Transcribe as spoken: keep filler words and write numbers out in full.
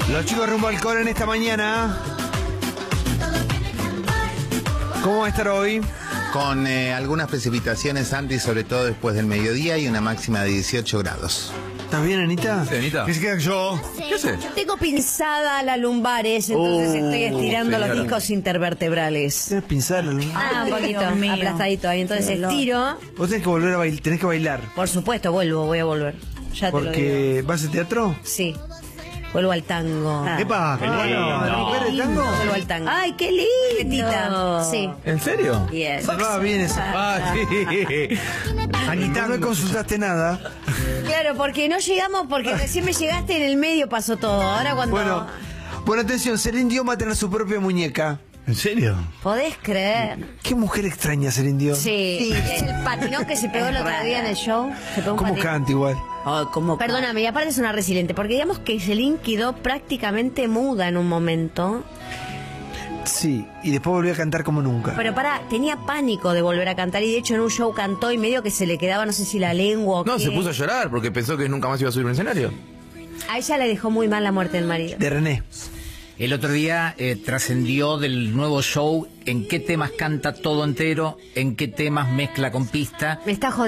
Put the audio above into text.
Los chicos rumbo al core en esta mañana. ¿Cómo va a estar hoy? Con eh, algunas precipitaciones antes, sobre todo después del mediodía, y una máxima de dieciocho grados. ¿Estás bien, Anita? Sí, Anita. ¿Qué se queda yo? ¿Qué haces? Tengo pinzada la lumbares, entonces Uh, estoy estirando señora. los discos intervertebrales. ¿Tienes pinzada la luna? Ah, un poquito, Dios mío. aplastadito ahí. Entonces Qué dolor. estiro. Vos tenés que volver a bailar, tenés que bailar. Por supuesto, vuelvo, voy a volver. Ya te lo digo. Porque vas al teatro. Sí, vuelvo al tango. Ah. ¡Epa! Qué lindo. ¿Recuperar el tango? Vuelvo al tango. ¡Ay, qué lindo! Quietita. Sí. ¿En serio? Yes. Va bien eso. Ah, sí. Anita, no me consultaste nada. Claro, porque no llegamos, porque recién me llegaste, en el medio pasó todo. Ahora cuando... Bueno, bueno, atención, Celine Dion va a tener su propia muñeca. ¿En serio? ¿Podés creer? Qué mujer extraña, Celine Dion. Sí. El patinón que se pegó el otro día en el show. Se pegó un ¿Cómo patinón. canta igual? Ay, ¿cómo? Perdóname, y aparte es una resiliente, porque digamos que Celine quedó prácticamente muda en un momento. Sí, y después volvió a cantar como nunca. Pero para, tenía pánico de volver a cantar y de hecho en un show cantó y medio que se le quedaba, no sé si la lengua o No, qué. se puso a llorar porque pensó que nunca más iba a subir a un escenario. A ella le dejó muy mal la muerte del marido. De René. El otro día eh, trascendió del nuevo show en qué temas canta todo entero, en qué temas mezcla con pista. Me está jodiendo.